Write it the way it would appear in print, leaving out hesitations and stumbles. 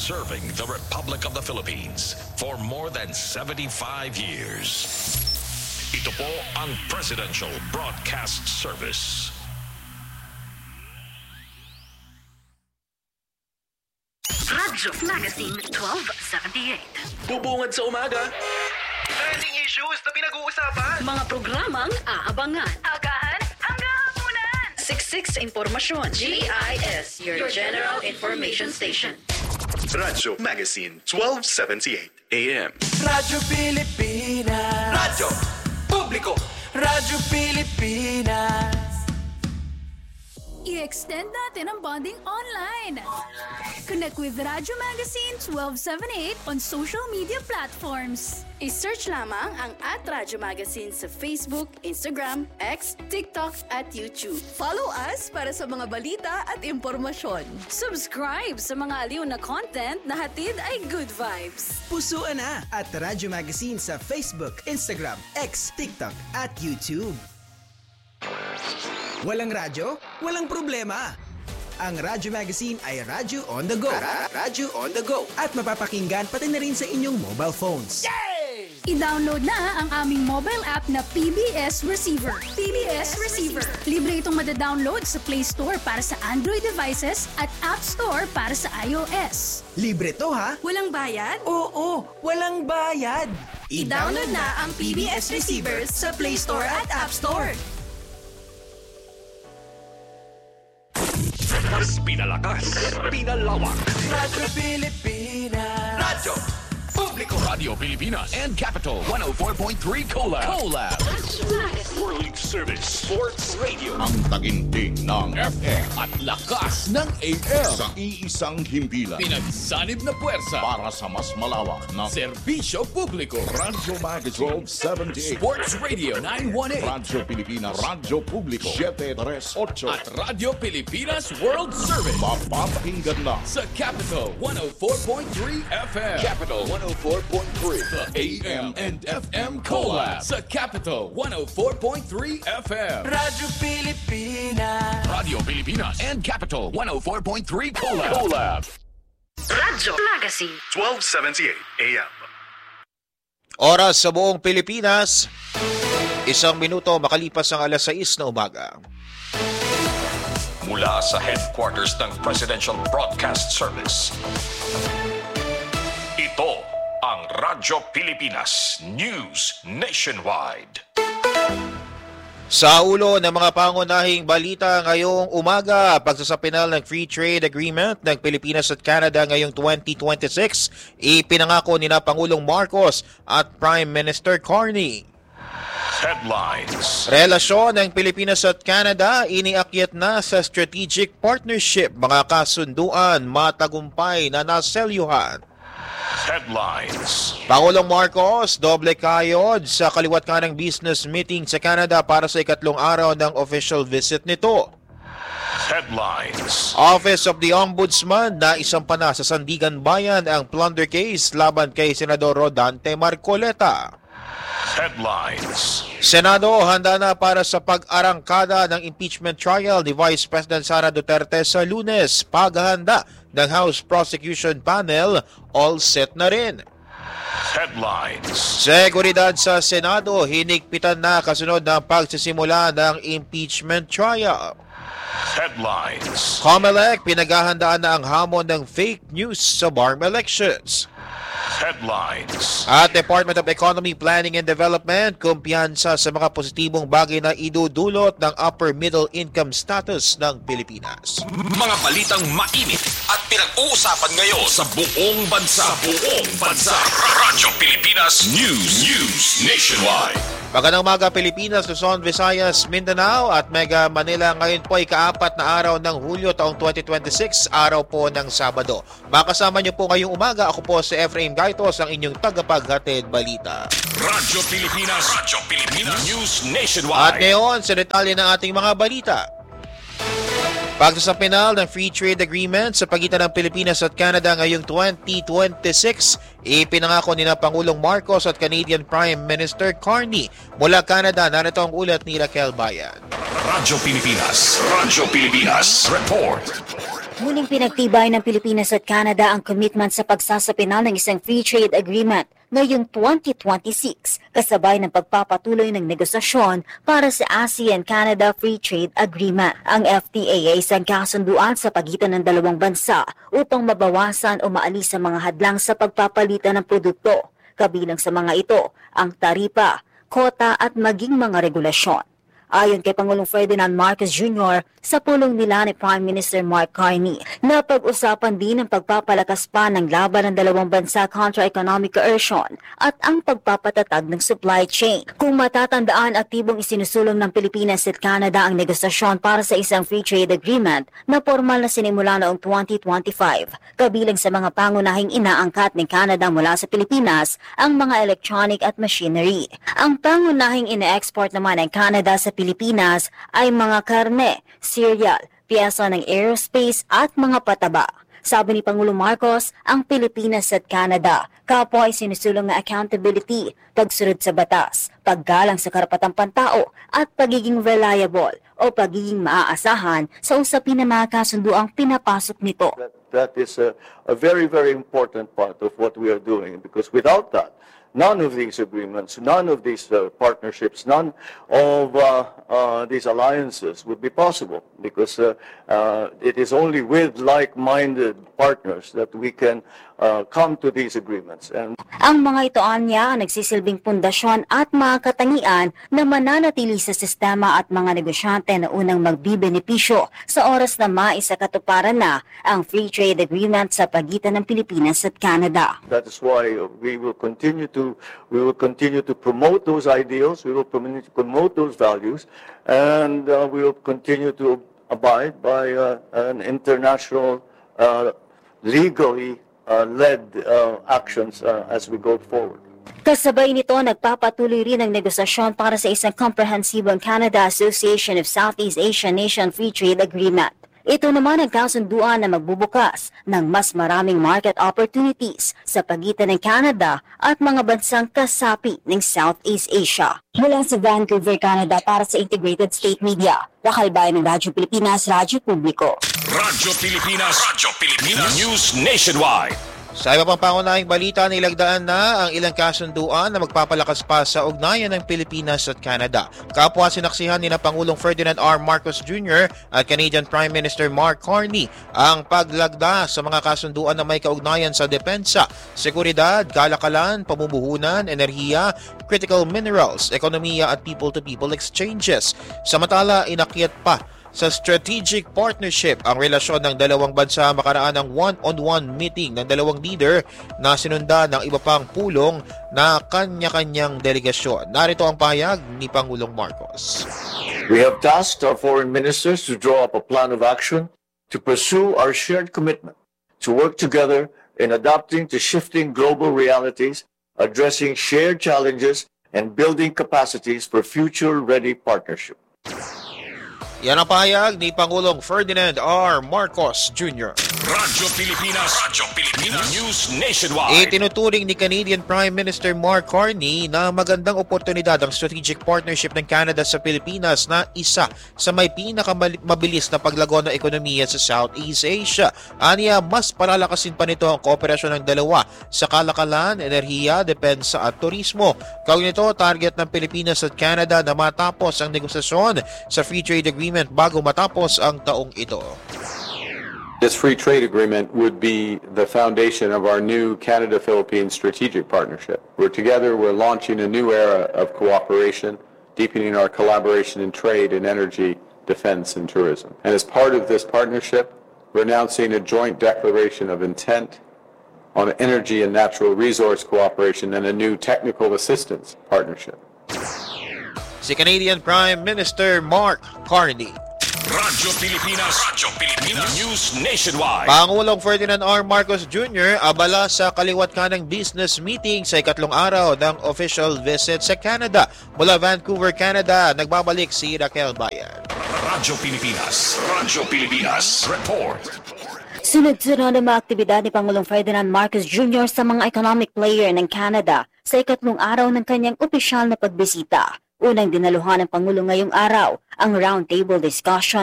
serving the Republic of the Philippines for more than 75 years. Ito po ang Presidential Broadcast Service. Radyo Magazine 1278. Bubungad sa umaga. Trending issues na pinag-uusapan. Mga programang aabangan. Agahan hanggang hapunan. Siksik sa impormasyon. GIS, your General Information Station. Radyo Magazine 1278 AM. Radyo Pilipinas. Radyo Publiko. Radyo Pilipinas. I-extend natin ang bonding online. Connect with Radyo Magazine 1278 on social media platforms. I-search lamang ang @Radyo Magazine sa Facebook, Instagram, X, TikTok at YouTube. Follow us para sa mga balita at impormasyon. Subscribe sa mga aliw na content na hatid ay good vibes. Pusuan na at Radyo Magazine sa Facebook, Instagram, X, TikTok at YouTube. Walang radyo? Walang problema. Ang Radyo Magazine ay Radyo on the go. Radyo on the go. At mapapakinggan pati na rin sa inyong mobile phones. Yay! I-download na ang aming mobile app na PBS Receiver. PBS Receiver. Libre itong madadownload sa Play Store para sa Android devices at App Store para sa iOS. Libre to ha? Walang bayad? Oo, walang bayad. I-download na ang PBS Receiver sa Play Store at App Store. Mas pinalakas, pinalawak. Radyo Pilipinas. Radyo Publiko. Radio Pilipina and Capital 104.3 Collab. World Service Sports Radio. Ang taginting ng FM at lakas ng AM. sa iisang himpilan Pinagsanib na puwersa. para sa mas malawak na Serbisyo Publiko. Radyo Magazine 1278. Sports Radio 918. Radyo Pilipinas, Radyo Publiko 738. At Radio Pilipinas World Service. Mapapakinggan na Sa Capital 104.3 FM. Capital 104.3. The AM and FM Collab. Sa Capital 104.3 FM. Radyo Pilipinas. Radio Pilipinas and Capital 104.3 Collab. Radyo Magazine 1278 AM. Oras sa buong Pilipinas, 1 minuto makalipas ang alas 6 na umaga. Mula sa headquarters ng Presidential Broadcast Service. Ito ang Radyo Pilipinas News Nationwide. Sa ulo ng mga pangunahing balita ngayong umaga, pagsasapinal ng Free Trade Agreement ng Pilipinas at Canada ngayong 2026, ipinangako ni Pangulong Marcos at Prime Minister Carney. Headlines. Relasyon ng Pilipinas at Canada iniakyat na sa strategic partnership, mga kasunduan matagumpay na naselyuhan. Headlines. Pangulong Marcos, doble kayod sa kaliwat kanang business meeting sa Canada para sa ikatlong araw ng official visit nito. Headlines. Office of the Ombudsman na isampa na sa Sandigan Bayan ang plunder case laban kay Senador Rodante Marcoleta. Headlines. Senado handa na para sa pag-arangkada ng impeachment trial ni Vice President Sara Duterte sa Lunes. Paghahanda ng House Prosecution Panel, all set na rin. Headlines. Seguridad sa Senado, hinigpitan na kasunod ng pagsisimula ng impeachment trial. Headlines. COMELEC, pinaghahandaan na ang hamon ng fake news sa BARM elections. Headlines. At Department of Economy, Planning and Development, kumpiyansa sa mga positibong bagay na idudulot ng upper middle income status ng Pilipinas. Mga balitang mainit at pinag-uusapan ngayon sa buong bansa. Radyo Pilipinas News Nationwide. Magandang umaga Pilipinas, Luzon, Visayas, Mindanao at Mega Manila. Ngayon po ay kaapat na araw ng Hulyo taong 2026, araw po ng Sabado. Makasama niyo po ngayong umaga, ako po si Efraim Gaitos, ang inyong tagapaghatid balita. Radyo Pilipinas News Nationwide. At ngayon, sa detalye ng ating mga balita. Pagsasapinal ng Free Trade Agreement sa pagitan ng Pilipinas at Canada ngayong 2026, ipinangako ni Pangulong Marcos at Canadian Prime Minister Carney. Mula Canada, narito ang ulat ni Raquel Bayan. Radyo Pilipinas Report. Muling pinagtibay ng Pilipinas at Canada ang commitment sa pagsasapinal ng isang free trade agreement ngayong 2026 kasabay ng pagpapatuloy ng negosasyon para sa ASEAN-Canada Free Trade Agreement. Ang FTA ay isang kasunduan sa pagitan ng dalawang bansa upang mabawasan o maalis ang mga hadlang sa pagpapalitan ng produkto. Kabilang sa mga ito ang taripa, kota at maging mga regulasyon. Ayon kay Pangulong Ferdinand Marcos Jr., sa pulong nila ni Prime Minister Mark Carney, napag-usapan din ang pagpapalakas pa ng laban ng dalawang bansa kontra economic coercion at ang pagpapatatag ng supply chain. Kung matatandaan, aktibong isinusulong ng Pilipinas at Canada ang negosasyon para sa isang free trade agreement na formal na sinimula noong 2025. Kabilang sa mga pangunahing inaangkat ng Canada mula sa Pilipinas ang mga electronic at machinery. Ang pangunahing ine-export naman ng Canada sa Pilipinas ay mga karne, cereal, piyesa ng aerospace at mga pataba. Sabi ni Pangulong Marcos, ang Pilipinas at Canada kapwa ay sinusulong na accountability, pagsunod sa batas, paggalang sa karapatang pantao at pagiging reliable o pagiging maaasahan sa usapin ng mga kasunduang pinapasok nito. That is a very, very important part of what we are doing because without that, none of these agreements, none of these partnerships, none of these alliances would be possible because it is only with like-minded partners that we can come to these agreements. And ang mga ito anya ang nagsisilbing pundasyon at mga katangian na mananatili sa sistema at mga negosyante na unang magbibenepisyo sa oras na maisakatuparan na ang free trade agreement sa pagitan ng Pilipinas at Canada. That is why we will continue to promote those ideals, we will promote those values, and we will continue to abide by an international legally led actions as we go forward. Kasabay nito, nagpapatuloy rin ang negosasyon para sa isang komprehensibong Canada Association of Southeast Asian Nation Free Trade Agreement. Ito naman ang kasunduan na magbubukas ng mas maraming market opportunities sa pagitan ng Canada at mga bansang kasapi ng Southeast Asia. Mula sa Vancouver, Canada para sa Integrated State Media, kakalbayan ng Radyo Pilipinas, Radyo Publiko. Radyo Pilipinas News Nationwide. Sa iba pang pangunahing balita, nilagdaan na ang ilang kasunduan na magpapalakas pa sa ugnayan ng Pilipinas at Canada. Kapwa sinaksihan ni na Pangulong Ferdinand R. Marcos Jr. at Canadian Prime Minister Mark Carney ang paglagda sa mga kasunduan na may kaugnayan sa depensa, seguridad, kalakalan, pamumuhunan, enerhiya, critical minerals, ekonomiya at people-to-people exchanges. Samantala, inakyat pa sa strategic partnership ang relasyon ng dalawang bansa makaraan ng one-on-one meeting ng dalawang leader na sinundan ng iba pang pulong na kanya-kanyang delegasyon. Narito ang pahayag ni Pangulong Marcos. We have tasked our foreign ministers to draw up a plan of action to pursue our shared commitment to work together in adapting to shifting global realities, addressing shared challenges, and building capacities for future-ready partnership. Yan ang pahayag ni Pangulong Ferdinand R. Marcos Jr. Radyo Pilipinas News Nationwide. Itinuturing ni Canadian Prime Minister Mark Carney na magandang oportunidad ang strategic partnership ng Canada sa Pilipinas na isa sa may pinakamabilis na paglago ng ekonomiya sa Southeast Asia. Aniya, mas palalakasin pa nito ang kooperasyon ng dalawa sa kalakalan, enerhiya, depensa at turismo. Kaugnay nito, target ng Pilipinas at Canada na matapos ang negosasyon sa Free Trade Agreement bago matapos ang taong ito. This free trade agreement would be the foundation of our new Canada-Philippines strategic partnership. Together we're launching a new era of cooperation, deepening our collaboration in trade and energy, defense and tourism. And as part of this partnership, we're announcing a joint declaration of intent on energy and natural resource cooperation and a new technical assistance partnership. Si Canadian Prime Minister Mark Carney. Radyo Pilipinas News Nationwide. Pangulong Ferdinand R. Marcos Jr. abala sa kaliwat kanang business meeting sa ikatlong araw ng official visit sa Canada. Mula Vancouver, Canada, nagbabalik si Raquel Bayan. Radyo Pilipinas Report. Sunod-sunod ang mga aktibidad ni Pangulong Ferdinand Marcos Jr. sa mga economic player ng Canada sa ikatlong araw ng kanyang opisyal na pagbisita. Unang dinaluhan ng Pangulo ngayong araw ang roundtable discussion